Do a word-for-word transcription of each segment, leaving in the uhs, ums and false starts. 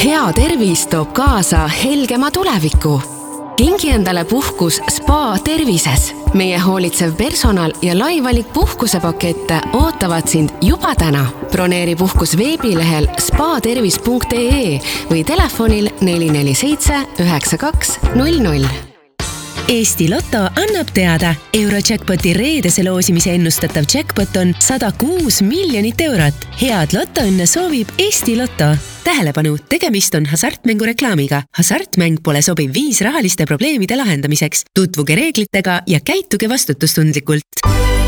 Hea tervis toob kaasa helgema tuleviku. Kingi endale puhkus Spa Tervises. Meie hoolitsev personal ja laivalik puhkusepakette ootavad sind juba täna. Broneeri puhkus veebilehel spa tervis punkt ee või telefonil neli neli seitse üheksa kaks null null. Eesti Lotto annab teada. Eurojackpoti reedese loosimise ennustatav jackpot on sada kuus miljonit eurot. Head lottoõnne soovib Eesti Lotto. Tähelepanu, tegemist on hasartmängu reklaamiga. Hasartmäng pole sobiv viis rahaliste probleemide lahendamiseks. Tutvuge reeglitega ja käituge vastutustundlikult.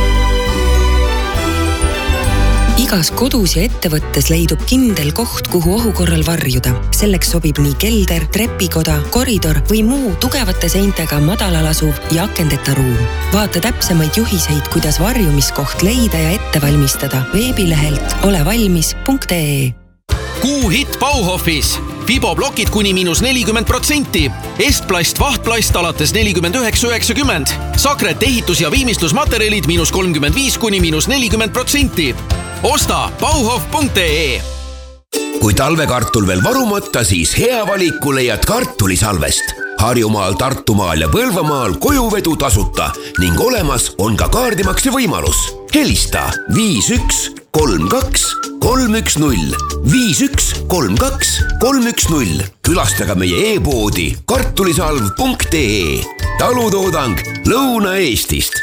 Igas kodus ja ettevõttes leidub kindel koht, kuhu ohu korral varjuda. Selleks sobib nii kelder, trepikoda, koridor või muu tugevate seintega madalal asuv ja akendeta ruum. Vaata täpsemaid juhiseid, kuidas varjumiskoht leida ja ette valmistada veebilehelt olevalmis punkt ee. Kuu hit Bauhofis. Fiboblokid kuni miinus nelikümmend protsenti. Estplast vahtplast alates nelikümmend üheksa üheksakümmend. Sakret ehitus- ja viimistlusmaterjalid miinus kolmkümmend viis kuni miinus nelikümmend protsenti. Osta bauhof punkt ee. Kui talvekartul veel varumata, siis hea valiku leiad kartulisalvest. Harjumaal, Tartumaal ja Põlvamaal kojuvedu tasuta ning olemas on ka kaardimakse võimalus. Helista viis üks kolm kaks kolm üks null viis üks kolm kaks kolm üks null. Külastage meie e-poodi kartulisalv punkt ee. Talutoodang Lõuna-Eestist.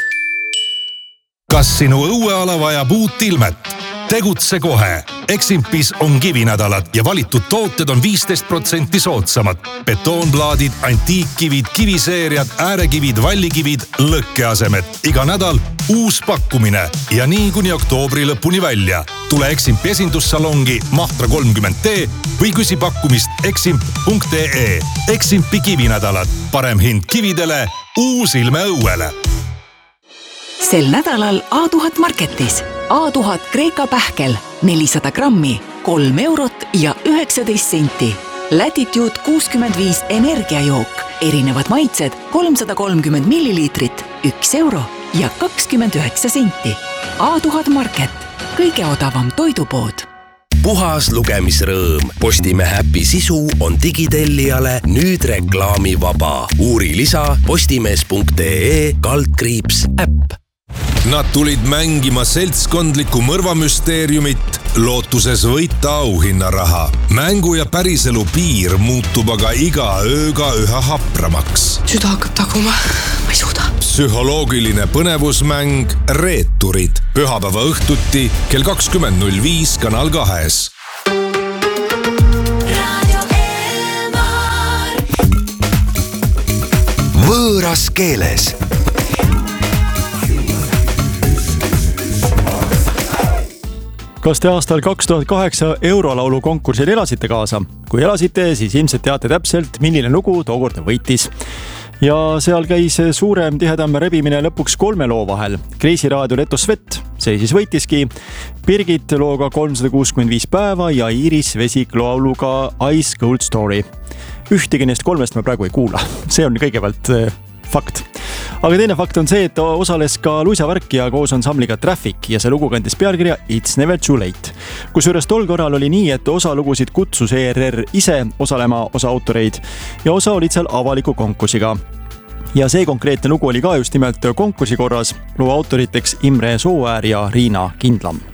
Kas sinu õueala vajab uut ilmet? Tegutse kohe. Eximpis on kivinädalad ja valitud tooted on viisteist protsenti soodsamad. Betoonplaadid, antiikkivid, kiviseeriad, äärekivid, vallikivid, lõkkeasemed. Iga nädal uus pakkumine ja nii kuni oktoobri lõpuni välja. Tule Eximpi esindussalongi Mahtra kolmkümmend D või küsi pakkumist eximp punkt ee. Eximpi kivinädalad. Parem hind kividele, uus ilme õuele. Sel nädalal A tuhat marketis. A tuhat Kreeka pähkel, nelisada grammi, kolm eurot ja üheksateist senti. Latitude kuuskümmend viis energiajook, erinevad maitsed, kolmsada kolmkümmend milliliitrit, üks euro ja kakskümmend üheksa senti. A tuhat market, kõige odavam toidupood. Puhas lugemisrõõm. Postimehe äpi sisu on digitellijale nüüd reklaamivaba. Uuri lisa postimees punkt ee kaldkriips äpp. Nad tulid mängima seltskondlikku mõrvamüsteeriumit, lootuses võita auhinnaraha. Mängu ja päriselu piir muutub aga iga ööga üha hapramaks. Süda hakkab taguma, ma ei suuda. Psühholoogiline põnevusmäng Reeturid. Pühapäeva õhtuti kell kakskümmend null viis kanal kahes. Võõras keeles. Kas te aastal kaks tuhat kaheksa eurolaulu konkursil elasite kaasa? Kui elasite, siis ilmselt teate täpselt, milline lugu tookord võitis. Ja seal käis suurem tihedam rebimine lõpuks kolme loo vahel. Kreisiraadio Leto Svet, see siis võitiski. Birgit looga kolmsada kuuskümmend viis päeva ja Iiris Vesik lauluga Ice Cold Story. Ühtegi neist kolmest me praegu ei kuula. See on kõigepealt fakt. Aga teine fakt on see, et osales ka Luisa Värkija koos ansambliga Traffic ja see lugu kandis pealkirja It's Never Too Late. Kusjuures tol korral oli nii, et osa lugusid kutsus E R R ise osalema osa autoreid ja osa olid seal avaliku konkursiga. Ja see konkreetne lugu oli ka just nimelt konkursi korras, loo autoriteks Imre Sooäär ja Riina Kindlam.